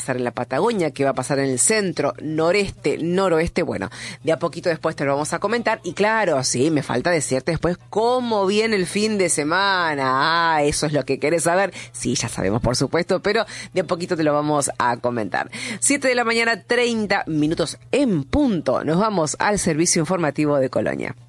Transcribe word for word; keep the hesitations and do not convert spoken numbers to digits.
pasar en la Patagonia, qué va a pasar en el centro, noreste, noroeste. Bueno, de a poquito después te lo vamos a comentar. Y claro, sí, me falta decirte después cómo viene el fin de semana. Ah, eso es lo que querés saber. Sí, ya sabemos, por supuesto, pero de a poquito te lo vamos a comentar. siete de la mañana, treinta minutos en punto. Nos vamos al servicio informativo de Colonia.